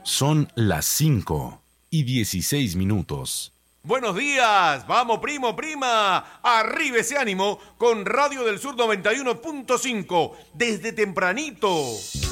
Son las 5:16. Buenos días, vamos primo, prima, arriba ese ánimo con Radio del Sur 91.5, desde tempranito.